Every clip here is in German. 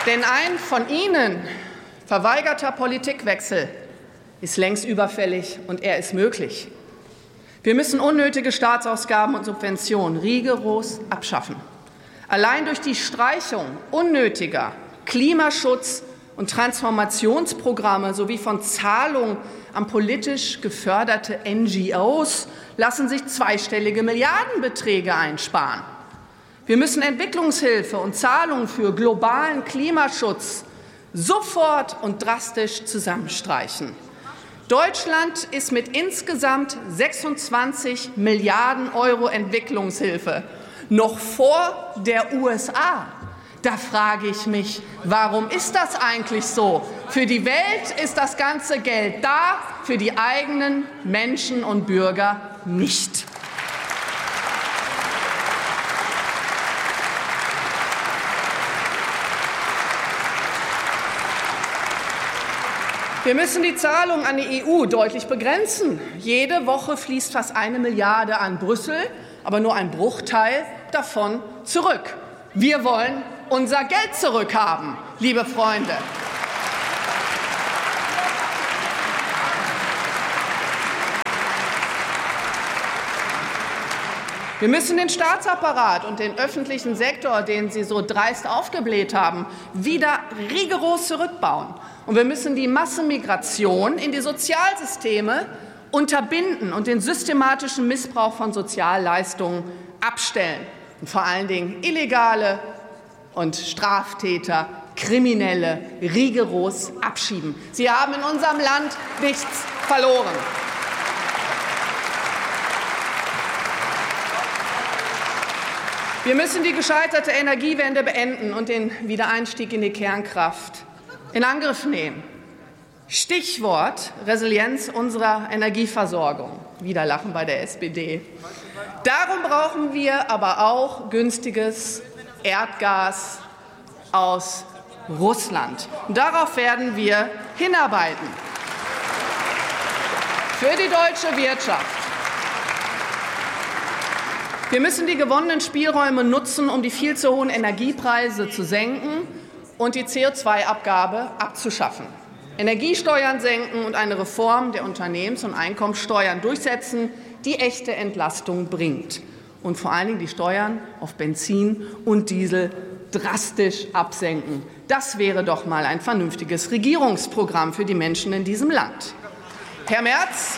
Denn ein von Ihnen verweigerter Politikwechsel ist längst überfällig und er ist möglich. Wir müssen unnötige Staatsausgaben und Subventionen rigoros abschaffen. Allein durch die Streichung unnötiger Klimaschutz- und Transformationsprogramme sowie von Zahlungen an politisch geförderte NGOs lassen sich zweistellige Milliardenbeträge einsparen. Wir müssen Entwicklungshilfe und Zahlungen für globalen Klimaschutz sofort und drastisch zusammenstreichen. Deutschland ist mit insgesamt 26 Milliarden € Entwicklungshilfe noch vor der USA. Da frage ich mich, warum ist das eigentlich so? Für die Welt ist das ganze Geld da, für die eigenen Menschen und Bürger nicht. Wir müssen die Zahlungen an die EU deutlich begrenzen. Jede Woche fließt fast 1 Milliarde an Brüssel, aber nur ein Bruchteil davon zurück. Wir wollen unser Geld zurückhaben, liebe Freunde. Wir müssen den Staatsapparat und den öffentlichen Sektor, den Sie so dreist aufgebläht haben, wieder rigoros zurückbauen. Und wir müssen die Massenmigration in die Sozialsysteme unterbinden und den systematischen Missbrauch von Sozialleistungen abstellen. Und vor allen Dingen Illegale und Straftäter, Kriminelle rigoros abschieben. Sie haben in unserem Land nichts verloren. Wir müssen die gescheiterte Energiewende beenden und den Wiedereinstieg in die Kernkraft in Angriff nehmen. Stichwort Resilienz unserer Energieversorgung. Wieder Lachen bei der SPD. Darum brauchen wir aber auch günstiges Erdgas aus Russland. Und darauf werden wir hinarbeiten. Für die deutsche Wirtschaft. Wir müssen die gewonnenen Spielräume nutzen, um die viel zu hohen Energiepreise zu senken und die CO2-Abgabe abzuschaffen. Energiesteuern senken und eine Reform der Unternehmens- und Einkommensteuern durchsetzen, die echte Entlastung bringt. Und vor allen Dingen die Steuern auf Benzin und Diesel drastisch absenken. Das wäre doch mal ein vernünftiges Regierungsprogramm für die Menschen in diesem Land. Herr Merz,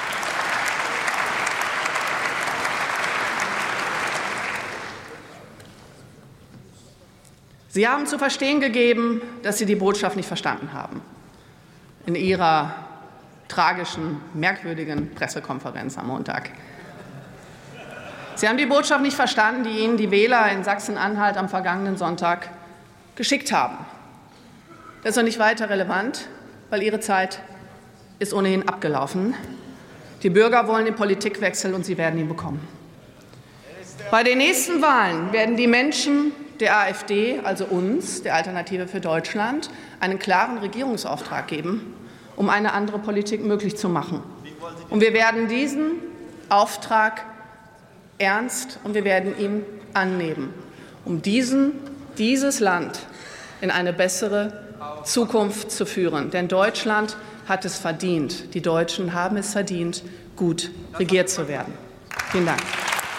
Sie haben zu verstehen gegeben, dass Sie die Botschaft nicht verstanden haben. In Ihrer tragischen, merkwürdigen Pressekonferenz am Montag. Sie haben die Botschaft nicht verstanden, die Ihnen die Wähler in Sachsen-Anhalt am vergangenen Sonntag geschickt haben. Das ist noch nicht weiter relevant, weil Ihre Zeit ist ohnehin abgelaufen. Die Bürger wollen den Politikwechsel und sie werden ihn bekommen. Bei den nächsten Wahlen werden die Menschen der AfD, also uns, der Alternative für Deutschland, einen klaren Regierungsauftrag geben, um eine andere Politik möglich zu machen. Und wir werden diesen Auftrag ernst und wir werden ihn annehmen, um dieses Land in eine bessere Zukunft zu führen. Denn Deutschland hat es verdient. Die Deutschen haben es verdient, gut regiert zu werden. Vielen Dank.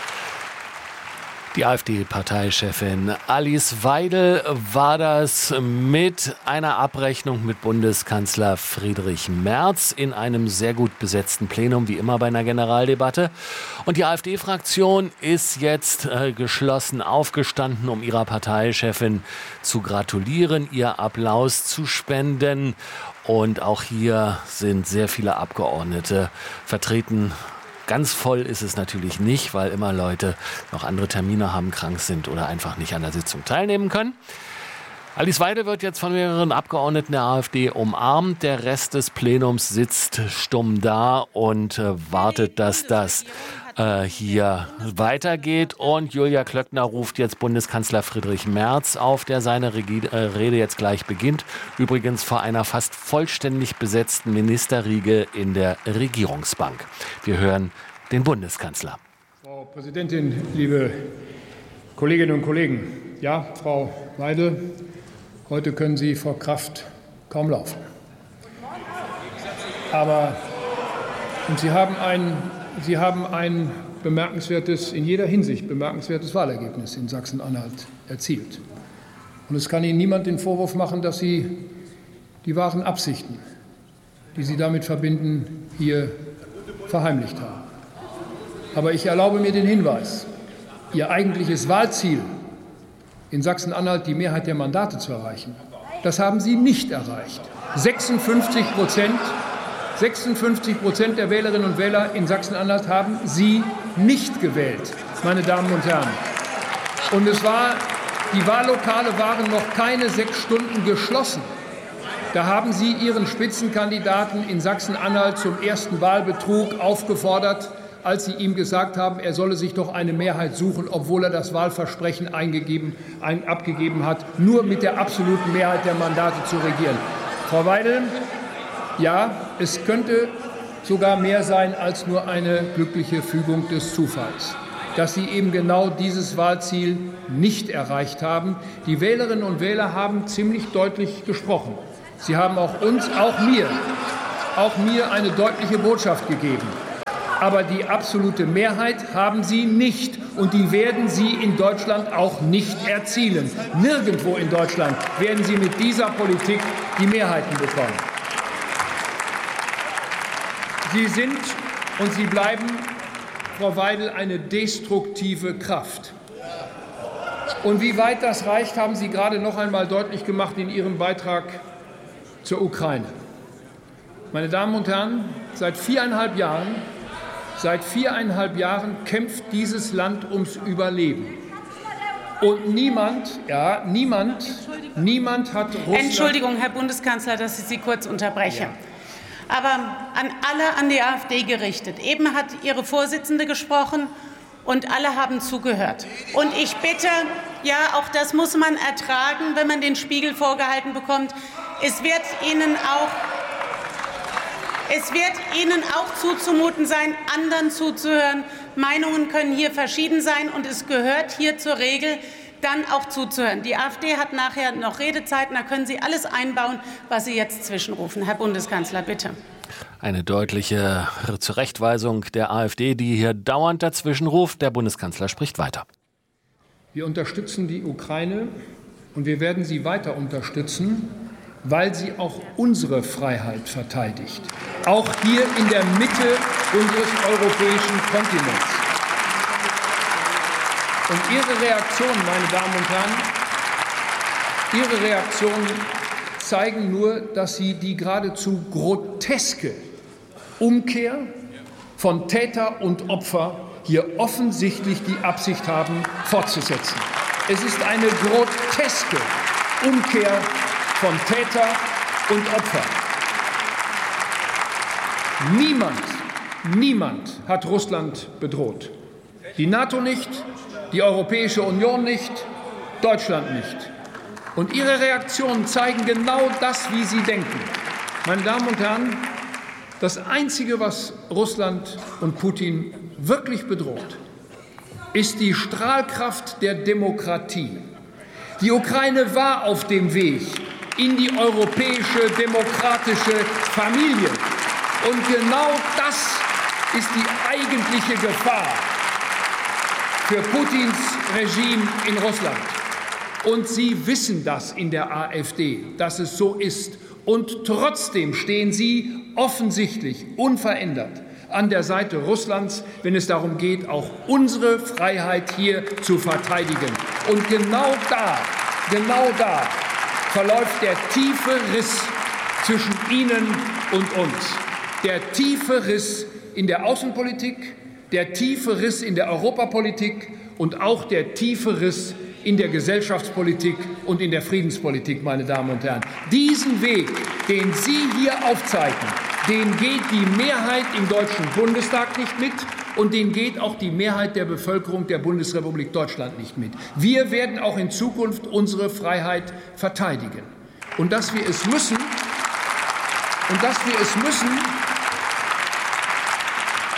Die AfD-Parteichefin Alice Weidel war das mit einer Abrechnung mit Bundeskanzler Friedrich Merz in einem sehr gut besetzten Plenum, wie immer bei einer Generaldebatte. Und die AfD-Fraktion ist jetzt geschlossen aufgestanden, um ihrer Parteichefin zu gratulieren, ihr Applaus zu spenden. Und auch hier sind sehr viele Abgeordnete vertreten. Ganz voll ist es natürlich nicht, weil immer Leute noch andere Termine haben, krank sind oder einfach nicht an der Sitzung teilnehmen können. Alice Weidel wird jetzt von mehreren Abgeordneten der AfD umarmt. Der Rest des Plenums sitzt stumm da und wartet, dass das hier weitergeht. Und Julia Klöckner ruft jetzt Bundeskanzler Friedrich Merz auf, der seine Rede jetzt gleich beginnt. Übrigens vor einer fast vollständig besetzten Ministerriege in der Regierungsbank. Wir hören den Bundeskanzler. Frau Präsidentin, liebe Kolleginnen und Kollegen! Ja, Frau Weidel Heute können Sie vor Kraft kaum laufen. Aber Sie haben ein bemerkenswertes, in jeder Hinsicht bemerkenswertes Wahlergebnis in Sachsen-Anhalt erzielt. Und es kann Ihnen niemand den Vorwurf machen, dass Sie die wahren Absichten, die Sie damit verbinden, hier verheimlicht haben. Aber ich erlaube mir den Hinweis, Ihr eigentliches Wahlziel, in Sachsen-Anhalt die Mehrheit der Mandate zu erreichen, das haben Sie nicht erreicht. 56% der Wählerinnen und Wähler in Sachsen-Anhalt haben Sie nicht gewählt, meine Damen und Herren. Und die Wahllokale waren noch keine 6 Stunden geschlossen. Da haben Sie Ihren Spitzenkandidaten in Sachsen-Anhalt zum ersten Wahlbetrug aufgefordert, als Sie ihm gesagt haben, er solle sich doch eine Mehrheit suchen, obwohl er das Wahlversprechen abgegeben hat, nur mit der absoluten Mehrheit der Mandate zu regieren. Frau Weidel, ja, es könnte sogar mehr sein als nur eine glückliche Fügung des Zufalls, dass Sie eben genau dieses Wahlziel nicht erreicht haben. Die Wählerinnen und Wähler haben ziemlich deutlich gesprochen. Sie haben auch mir eine deutliche Botschaft gegeben. Aber die absolute Mehrheit haben Sie nicht. Und die werden Sie in Deutschland auch nicht erzielen. Nirgendwo in Deutschland werden Sie mit dieser Politik die Mehrheiten bekommen. Sie sind und Sie bleiben, Frau Weidel, eine destruktive Kraft. Und wie weit das reicht, haben Sie gerade noch einmal deutlich gemacht in Ihrem Beitrag zur Ukraine. Meine Damen und Herren, seit 4,5 Jahren kämpft dieses Land ums Überleben. Und niemand hat Russland... Entschuldigung, Herr Bundeskanzler, dass ich Sie kurz unterbreche. Ja. Aber an die AfD gerichtet. Eben hat Ihre Vorsitzende gesprochen und alle haben zugehört. Und ich bitte, ja, auch das muss man ertragen, wenn man den Spiegel vorgehalten bekommt. Es wird Ihnen auch zuzumuten sein, anderen zuzuhören. Meinungen können hier verschieden sein, und es gehört hier zur Regel, dann auch zuzuhören. Die AfD hat nachher noch Redezeiten, da können Sie alles einbauen, was Sie jetzt zwischenrufen. Herr Bundeskanzler, bitte. Eine deutliche Zurechtweisung der AfD, die hier dauernd dazwischen ruft. Der Bundeskanzler spricht weiter. Wir unterstützen die Ukraine, und wir werden sie weiter unterstützen, weil sie auch unsere Freiheit verteidigt, auch hier in der Mitte unseres europäischen Kontinents. Und Ihre Reaktionen, meine Damen und Herren, Ihre Reaktionen zeigen nur, dass Sie die geradezu groteske Umkehr von Täter und Opfer hier offensichtlich die Absicht haben, fortzusetzen. Es ist eine groteske Umkehr von Täter und Opfer. Niemand hat Russland bedroht. Die NATO nicht, die Europäische Union nicht, Deutschland nicht. Und Ihre Reaktionen zeigen genau das, wie Sie denken. Meine Damen und Herren, das Einzige, was Russland und Putin wirklich bedroht, ist die Strahlkraft der Demokratie. Die Ukraine war auf dem Weg in die europäische demokratische Familie. Und genau das ist die eigentliche Gefahr für Putins Regime in Russland. Und Sie wissen das in der AfD, dass es so ist. Und trotzdem stehen Sie offensichtlich unverändert an der Seite Russlands, wenn es darum geht, auch unsere Freiheit hier zu verteidigen. Und genau da verläuft der tiefe Riss zwischen Ihnen und uns. Der tiefe Riss in der Außenpolitik, der tiefe Riss in der Europapolitik und auch der tiefe Riss in der Gesellschaftspolitik und in der Friedenspolitik, meine Damen und Herren. Diesen Weg, den Sie hier aufzeigen, den geht die Mehrheit im Deutschen Bundestag nicht mit, und den geht auch die Mehrheit der Bevölkerung der Bundesrepublik Deutschland nicht mit. Wir werden auch in Zukunft unsere Freiheit verteidigen. Und dass wir es müssen,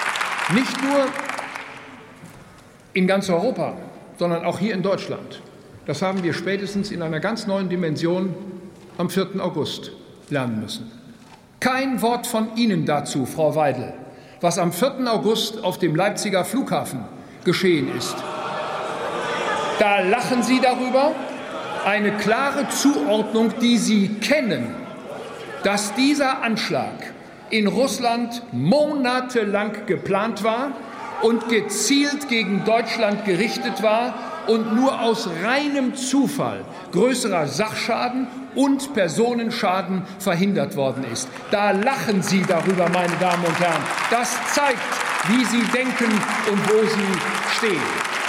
nicht nur in ganz Europa, sondern auch hier in Deutschland. Das haben wir spätestens in einer ganz neuen Dimension am 4. August lernen müssen. Kein Wort von Ihnen dazu, Frau Weidel, was am 4. August auf dem Leipziger Flughafen geschehen ist. Da lachen Sie darüber. Eine klare Zuordnung, die Sie kennen, dass dieser Anschlag in Russland monatelang geplant war und gezielt gegen Deutschland gerichtet war und nur aus reinem Zufall größerer Sachschaden und Personenschaden verhindert worden ist. Da lachen Sie darüber, meine Damen und Herren. Das zeigt, wie Sie denken und wo Sie stehen.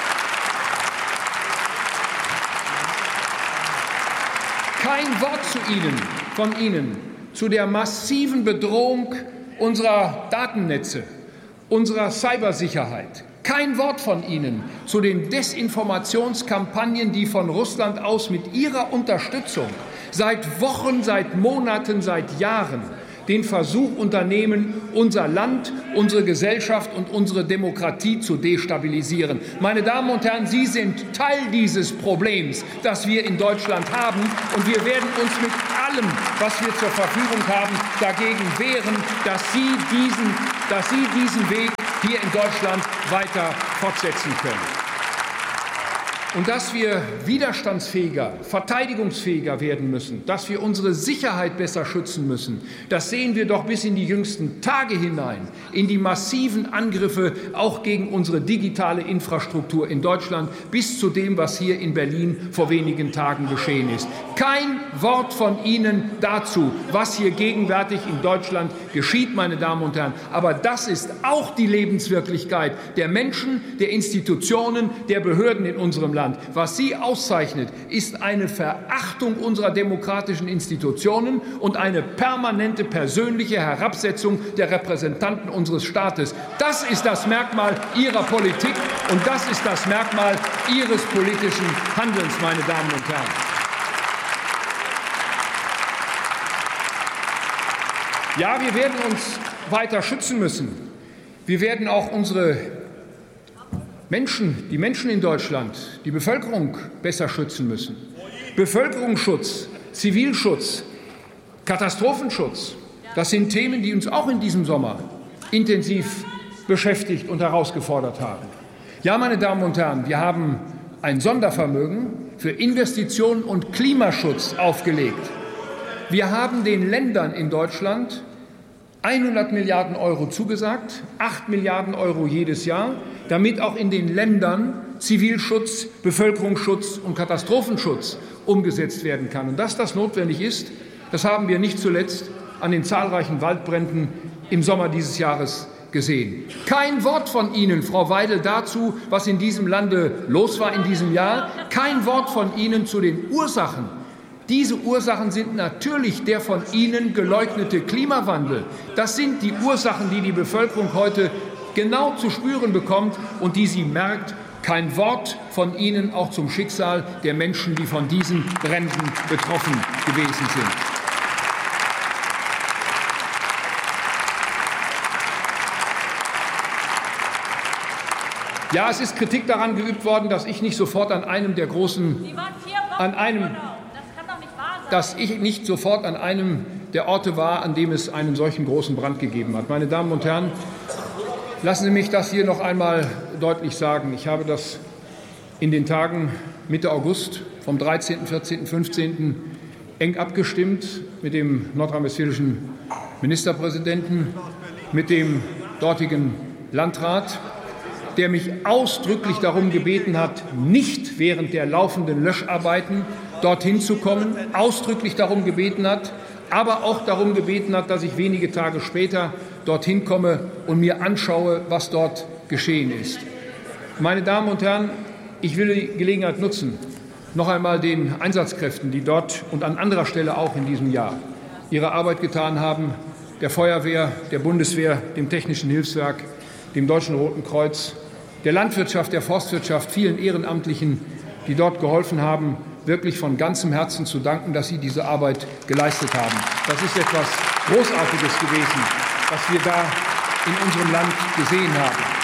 Kein Wort von Ihnen zu der massiven Bedrohung unserer Datennetze, unserer Cybersicherheit. Kein Wort von Ihnen zu den Desinformationskampagnen, die von Russland aus mit Ihrer Unterstützung seit Wochen, seit Monaten, seit Jahren den Versuch unternehmen, unser Land, unsere Gesellschaft und unsere Demokratie zu destabilisieren. Meine Damen und Herren, Sie sind Teil dieses Problems, das wir in Deutschland haben. Und wir werden uns mit allem, was wir zur Verfügung haben, dagegen wehren, dass Sie diesen Weg hier in Deutschland weiter fortsetzen können. Und dass wir widerstandsfähiger, verteidigungsfähiger werden müssen, dass wir unsere Sicherheit besser schützen müssen, das sehen wir doch bis in die jüngsten Tage hinein, in die massiven Angriffe auch gegen unsere digitale Infrastruktur in Deutschland, bis zu dem, was hier in Berlin vor wenigen Tagen geschehen ist. Kein Wort von Ihnen dazu, was hier gegenwärtig in Deutschland geschieht, meine Damen und Herren. Aber das ist auch die Lebenswirklichkeit der Menschen, der Institutionen, der Behörden in unserem Land. Was Sie auszeichnet, ist eine Verachtung unserer demokratischen Institutionen und eine permanente persönliche Herabsetzung der Repräsentanten unseres Staates. Das ist das Merkmal Ihrer Politik und das ist das Merkmal Ihres politischen Handelns, meine Damen und Herren. Ja, wir werden uns weiter schützen müssen. Wir werden auch die Menschen in Deutschland, die Bevölkerung besser schützen müssen. Bevölkerungsschutz, Zivilschutz, Katastrophenschutz, das sind Themen, die uns auch in diesem Sommer intensiv beschäftigt und herausgefordert haben. Ja, meine Damen und Herren, wir haben ein Sondervermögen für Investitionen und Klimaschutz aufgelegt. Wir haben den Ländern in Deutschland 100 Milliarden Euro zugesagt, 8 Milliarden Euro jedes Jahr, damit auch in den Ländern Zivilschutz, Bevölkerungsschutz und Katastrophenschutz umgesetzt werden kann. Und dass das notwendig ist, das haben wir nicht zuletzt an den zahlreichen Waldbränden im Sommer dieses Jahres gesehen. Kein Wort von Ihnen, Frau Weidel, dazu, was in diesem Lande los war in diesem Jahr. Kein Wort von Ihnen zu den Ursachen. Diese Ursachen sind natürlich der von Ihnen geleugnete Klimawandel. Das sind die Ursachen, die die Bevölkerung heute genau zu spüren bekommt und die sie merkt. Kein Wort von Ihnen auch zum Schicksal der Menschen, die von diesen Bränden betroffen gewesen sind. Ja, es ist Kritik daran geübt worden, dass ich nicht sofort an einem der Orte war, an dem es einen solchen großen Brand gegeben hat. Meine Damen und Herren, lassen Sie mich das hier noch einmal deutlich sagen. Ich habe das in den Tagen Mitte August vom 13., 14., 15. eng abgestimmt mit dem nordrhein-westfälischen Ministerpräsidenten, mit dem dortigen Landrat, der mich ausdrücklich darum gebeten hat, nicht während der laufenden Löscharbeiten dorthin zu kommen, ausdrücklich darum gebeten hat, aber auch darum gebeten hat, dass ich wenige Tage später dorthin komme und mir anschaue, was dort geschehen ist. Meine Damen und Herren, ich will die Gelegenheit nutzen, noch einmal den Einsatzkräften, die dort und an anderer Stelle auch in diesem Jahr ihre Arbeit getan haben, der Feuerwehr, der Bundeswehr, dem Technischen Hilfswerk, dem Deutschen Roten Kreuz, der Landwirtschaft, der Forstwirtschaft, vielen Ehrenamtlichen, die dort geholfen haben, wirklich von ganzem Herzen zu danken, dass Sie diese Arbeit geleistet haben. Das ist etwas Großartiges gewesen, was wir da in unserem Land gesehen haben.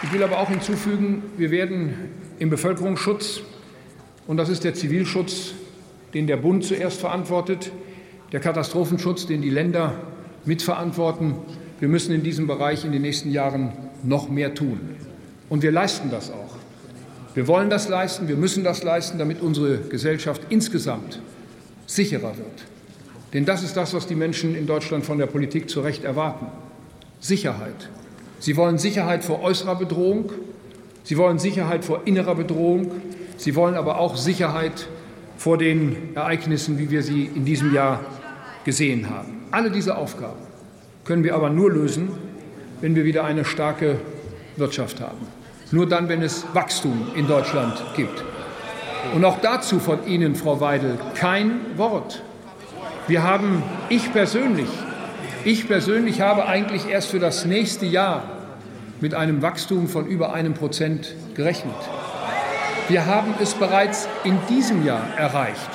Ich will aber auch hinzufügen, wir werden im Bevölkerungsschutz, und das ist der Zivilschutz, den der Bund zuerst verantwortet, der Katastrophenschutz, den die Länder mitverantworten, wir müssen in diesem Bereich in den nächsten Jahren noch mehr tun. Und wir leisten das auch. Wir wollen das leisten, wir müssen das leisten, damit unsere Gesellschaft insgesamt sicherer wird. Denn das ist das, was die Menschen in Deutschland von der Politik zu Recht erwarten. Sicherheit. Sie wollen Sicherheit vor äußerer Bedrohung, sie wollen Sicherheit vor innerer Bedrohung, sie wollen aber auch Sicherheit vor den Ereignissen, wie wir sie in diesem Jahr gesehen haben. Alle diese Aufgaben können wir aber nur lösen, wenn wir wieder eine starke Wirtschaft haben. Nur dann, wenn es Wachstum in Deutschland gibt. Und auch dazu von Ihnen, Frau Weidel, kein Wort. Ich persönlich habe eigentlich erst für das nächste Jahr mit einem Wachstum von über 1% gerechnet. Wir haben es bereits in diesem Jahr erreicht.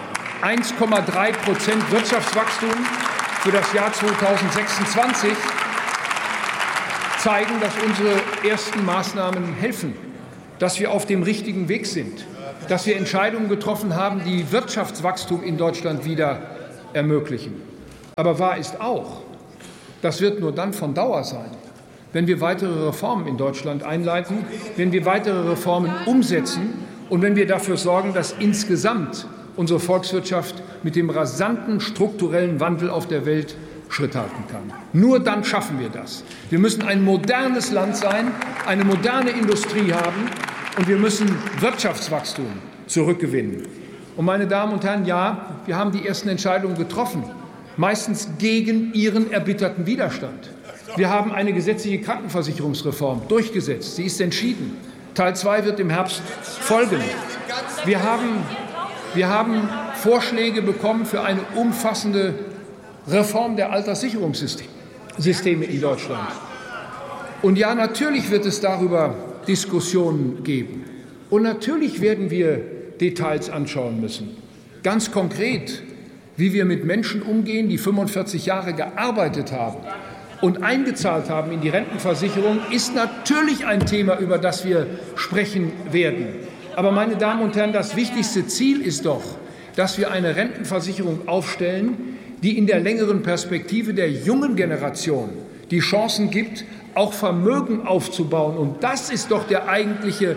1,3% Wirtschaftswachstum für das Jahr 2026 zeigen, dass unsere ersten Maßnahmen helfen, dass wir auf dem richtigen Weg sind, dass wir Entscheidungen getroffen haben, die Wirtschaftswachstum in Deutschland wieder ermöglichen. Aber wahr ist auch, das wird nur dann von Dauer sein, wenn wir weitere Reformen in Deutschland einleiten, wenn wir weitere Reformen umsetzen und wenn wir dafür sorgen, dass insgesamt unsere Volkswirtschaft mit dem rasanten strukturellen Wandel auf der Welt Schritt halten kann. Nur dann schaffen wir das. Wir müssen ein modernes Land sein, eine moderne Industrie haben und wir müssen Wirtschaftswachstum zurückgewinnen. Und meine Damen und Herren, ja, wir haben die ersten Entscheidungen getroffen, meistens gegen Ihren erbitterten Widerstand. Wir haben eine gesetzliche Krankenversicherungsreform durchgesetzt. Sie ist entschieden. Teil 2 wird im Herbst folgen. Wir haben Vorschläge bekommen für eine umfassende Reform der Alterssicherungssysteme in Deutschland. Und ja, natürlich wird es darüber Diskussionen geben. Und natürlich werden wir Details anschauen müssen. Ganz konkret, wie wir mit Menschen umgehen, die 45 Jahre gearbeitet haben und eingezahlt haben in die Rentenversicherung, ist natürlich ein Thema, über das wir sprechen werden. Aber, meine Damen und Herren, das wichtigste Ziel ist doch, dass wir eine Rentenversicherung aufstellen, die in der längeren Perspektive der jungen Generation die Chancen gibt, auch Vermögen aufzubauen. Und das ist doch der eigentliche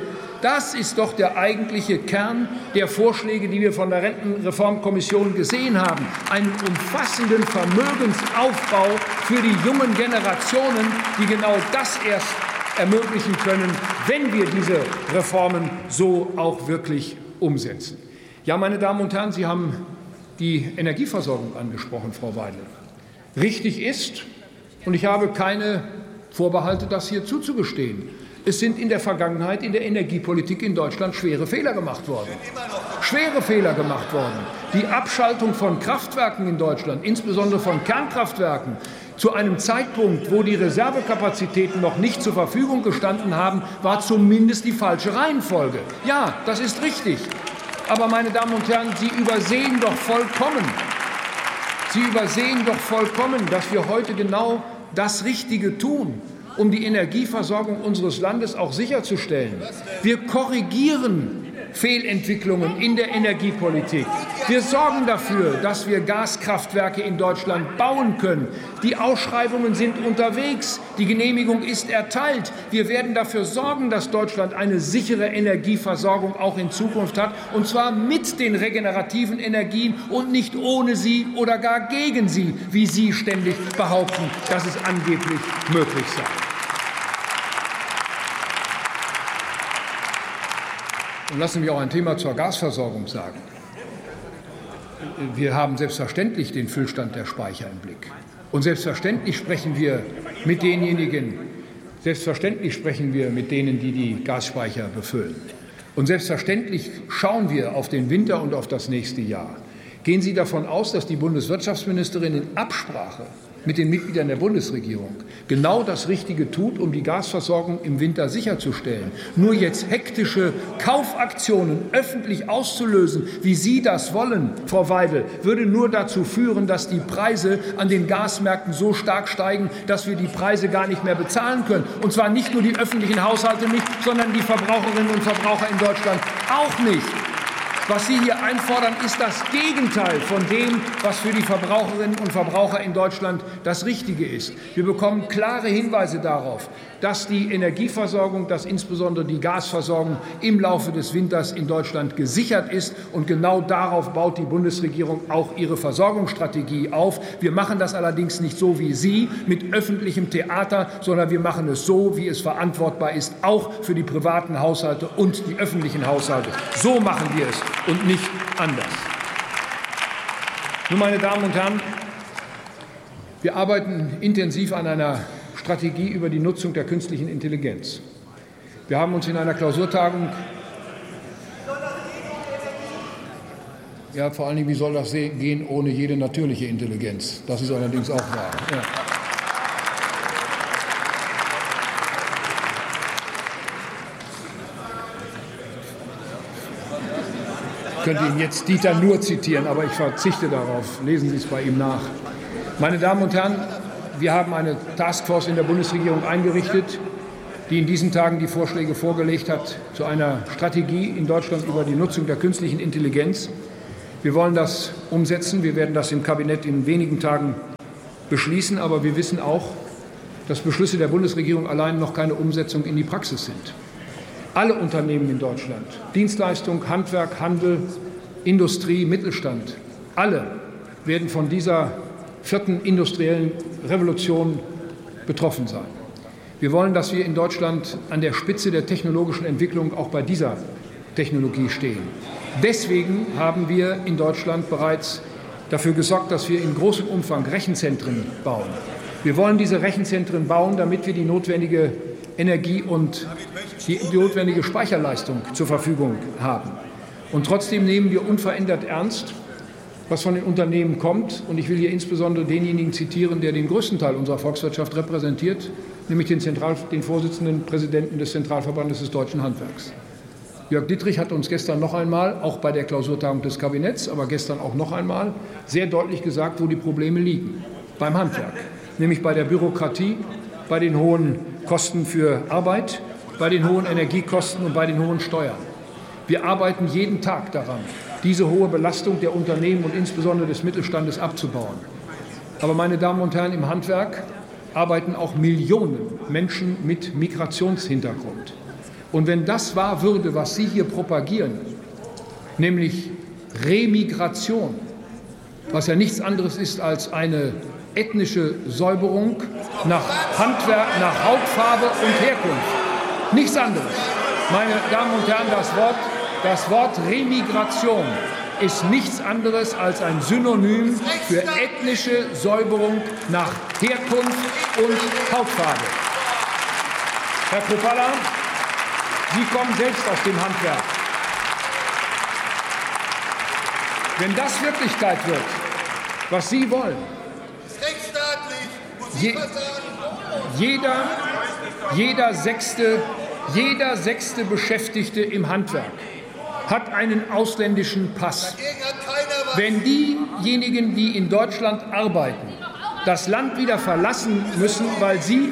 Kern der Vorschläge, die wir von der Rentenreformkommission gesehen haben. Einen umfassenden Vermögensaufbau für die jungen Generationen, die genau das erst ermöglichen können, wenn wir diese Reformen so auch wirklich umsetzen. Ja, meine Damen und Herren, Sie haben die Energieversorgung angesprochen, Frau Weidel. Richtig ist, und ich habe keine Vorbehalte, das hier zuzugestehen, es sind in der Vergangenheit in der Energiepolitik in Deutschland schwere Fehler gemacht worden. Schwere Fehler gemacht worden. Die Abschaltung von Kraftwerken in Deutschland, insbesondere von Kernkraftwerken, zu einem Zeitpunkt, wo die Reservekapazitäten noch nicht zur Verfügung gestanden haben, war zumindest die falsche Reihenfolge. Ja, das ist richtig. Aber, meine Damen und Herren, Sie übersehen doch vollkommen, dass wir heute genau das Richtige tun, um die Energieversorgung unseres Landes auch sicherzustellen. Wir korrigieren Fehlentwicklungen in der Energiepolitik. Wir sorgen dafür, dass wir Gaskraftwerke in Deutschland bauen können. Die Ausschreibungen sind unterwegs. Die Genehmigung ist erteilt. Wir werden dafür sorgen, dass Deutschland eine sichere Energieversorgung auch in Zukunft hat, und zwar mit den regenerativen Energien und nicht ohne sie oder gar gegen sie, wie Sie ständig behaupten, dass es angeblich möglich sei. Und lassen Sie mich auch ein Thema zur Gasversorgung sagen. Wir haben selbstverständlich den Füllstand der Speicher im Blick. Und selbstverständlich sprechen wir mit denjenigen, die die Gasspeicher befüllen. Und selbstverständlich schauen wir auf den Winter und auf das nächste Jahr. Gehen Sie davon aus, dass die Bundeswirtschaftsministerin in Absprache mit den Mitgliedern der Bundesregierung genau das Richtige tut, um die Gasversorgung im Winter sicherzustellen. Nur jetzt hektische Kaufaktionen öffentlich auszulösen, wie Sie das wollen, Frau Weidel, würde nur dazu führen, dass die Preise an den Gasmärkten so stark steigen, dass wir die Preise gar nicht mehr bezahlen können. Und zwar nicht nur die öffentlichen Haushalte nicht, sondern die Verbraucherinnen und Verbraucher in Deutschland auch nicht. Was Sie hier einfordern, ist das Gegenteil von dem, was für die Verbraucherinnen und Verbraucher in Deutschland das Richtige ist. Wir bekommen klare Hinweise darauf, dass die Energieversorgung, dass insbesondere die Gasversorgung im Laufe des Winters in Deutschland gesichert ist. Und genau darauf baut die Bundesregierung auch ihre Versorgungsstrategie auf. Wir machen das allerdings nicht so wie Sie mit öffentlichem Theater, sondern wir machen es so, wie es verantwortbar ist, auch für die privaten Haushalte und die öffentlichen Haushalte. So machen wir es und nicht anders. Nun, meine Damen und Herren, wir arbeiten intensiv an einer Strategie über die Nutzung der künstlichen Intelligenz. Wir haben uns in einer Klausurtagung vor allen Dingen, wie soll das gehen ohne jede natürliche Intelligenz? Das ist allerdings auch wahr. Ja. Ich könnte Ihnen jetzt Dieter Nuhr zitieren, aber ich verzichte darauf. Lesen Sie es bei ihm nach. Meine Damen und Herren, wir haben eine Taskforce in der Bundesregierung eingerichtet, die in diesen Tagen die Vorschläge vorgelegt hat zu einer Strategie in Deutschland über die Nutzung der künstlichen Intelligenz. Wir wollen das umsetzen. Wir werden das im Kabinett in wenigen Tagen beschließen. Aber wir wissen auch, dass Beschlüsse der Bundesregierung allein noch keine Umsetzung in die Praxis sind. Alle Unternehmen in Deutschland, Dienstleistung, Handwerk, Handel, Industrie, Mittelstand, alle werden von dieser vierten industriellen Revolution betroffen sein. Wir wollen, dass wir in Deutschland an der Spitze der technologischen Entwicklung auch bei dieser Technologie stehen. Deswegen haben wir in Deutschland bereits dafür gesorgt, dass wir in großem Umfang Rechenzentren bauen. Wir wollen diese Rechenzentren bauen, damit wir die notwendige Energie und die notwendige Speicherleistung zur Verfügung haben. Und trotzdem nehmen wir unverändert ernst, was von den Unternehmen kommt. Und ich will hier insbesondere denjenigen zitieren, der den größten Teil unserer Volkswirtschaft repräsentiert, nämlich den Vorsitzenden Präsidenten des Zentralverbandes des Deutschen Handwerks. Jörg Dittrich hat uns gestern noch einmal, auch bei der Klausurtagung des Kabinetts, aber gestern auch noch einmal, sehr deutlich gesagt, wo die Probleme liegen. Beim Handwerk, nämlich bei der Bürokratie, bei den hohen Kosten für Arbeit, bei den hohen Energiekosten und bei den hohen Steuern. Wir arbeiten jeden Tag daran, diese hohe Belastung der Unternehmen und insbesondere des Mittelstandes abzubauen. Aber, meine Damen und Herren, im Handwerk arbeiten auch Millionen Menschen mit Migrationshintergrund. Und wenn das wahr würde, was Sie hier propagieren, nämlich Remigration, was ja nichts anderes ist als eine ethnische Säuberung nach Handwerk, nach Hautfarbe und Herkunft. Nichts anderes. Meine Damen und Herren, das Wort Remigration ist nichts anderes als ein Synonym für ethnische Säuberung nach Herkunft und Hautfarbe. Herr Kropalla, Sie kommen selbst aus dem Handwerk. Wenn das Wirklichkeit wird, was Sie wollen, jeder sechste Beschäftigte im Handwerk hat einen ausländischen Pass. Wenn diejenigen, die in Deutschland arbeiten, das Land wieder verlassen müssen, weil sie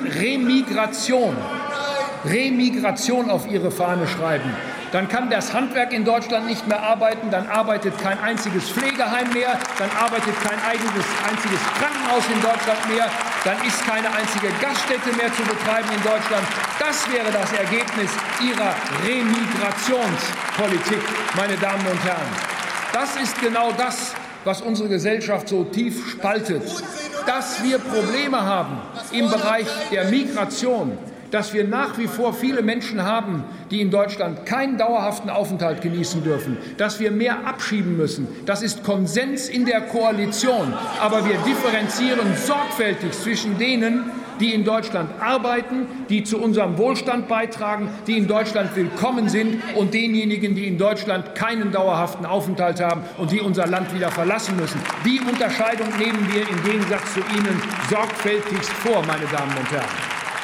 Remigration auf ihre Fahne schreiben, dann kann das Handwerk in Deutschland nicht mehr arbeiten, dann arbeitet kein einziges Pflegeheim mehr, dann arbeitet kein einziges Krankenhaus in Deutschland mehr, dann ist keine einzige Gaststätte mehr zu betreiben in Deutschland. Das wäre das Ergebnis Ihrer Remigrationspolitik, meine Damen und Herren. Das ist genau das, was unsere Gesellschaft so tief spaltet. Dass wir Probleme haben im Bereich der Migration, dass wir nach wie vor viele Menschen haben, die in Deutschland keinen dauerhaften Aufenthalt genießen dürfen, dass wir mehr abschieben müssen. Das ist Konsens in der Koalition. Aber wir differenzieren sorgfältig zwischen denen, die in Deutschland arbeiten, die zu unserem Wohlstand beitragen, die in Deutschland willkommen sind, und denjenigen, die in Deutschland keinen dauerhaften Aufenthalt haben und die unser Land wieder verlassen müssen. Die Unterscheidung nehmen wir im Gegensatz zu Ihnen sorgfältigst vor, meine Damen und Herren.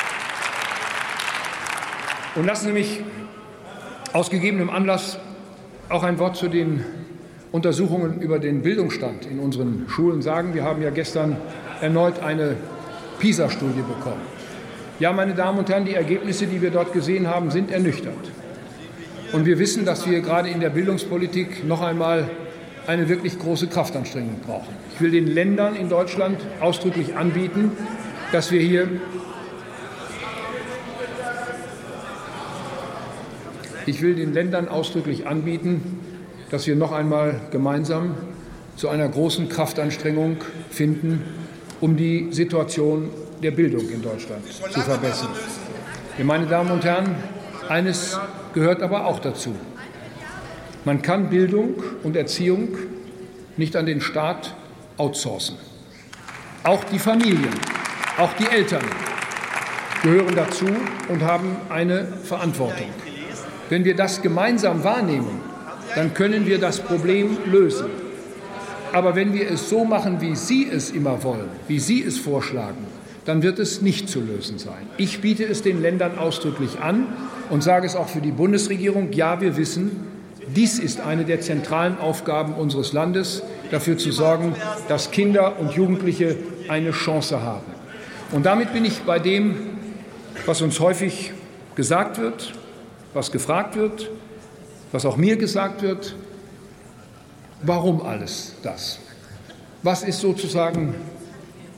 Und lassen Sie mich aus gegebenem Anlass auch ein Wort zu den Untersuchungen über den Bildungsstand in unseren Schulen sagen. Wir haben ja gestern erneut eine PISA-Studie bekommen. Ja, meine Damen und Herren, die Ergebnisse, die wir dort gesehen haben, sind ernüchternd. Und wir wissen, dass wir gerade in der Bildungspolitik noch einmal eine wirklich große Kraftanstrengung brauchen. Ich will den Ländern in Deutschland ausdrücklich anbieten, dass wir hier dass wir noch einmal gemeinsam zu einer großen Kraftanstrengung finden, um die Situation der Bildung in Deutschland zu verbessern. Meine Damen und Herren, eines gehört aber auch dazu. Man kann Bildung und Erziehung nicht an den Staat outsourcen. Auch die Familien, auch die Eltern gehören dazu und haben eine Verantwortung. Wenn wir das gemeinsam wahrnehmen, dann können wir das Problem lösen. Aber wenn wir es so machen, wie Sie es immer wollen, wie Sie es vorschlagen, dann wird es nicht zu lösen sein. Ich biete es den Ländern ausdrücklich an und sage es auch für die Bundesregierung. Ja, wir wissen, dies ist eine der zentralen Aufgaben unseres Landes, dafür zu sorgen, dass Kinder und Jugendliche eine Chance haben. Und damit bin ich bei dem, was uns häufig gesagt wird, was gefragt wird, was auch mir gesagt wird. Warum alles das? Was ist sozusagen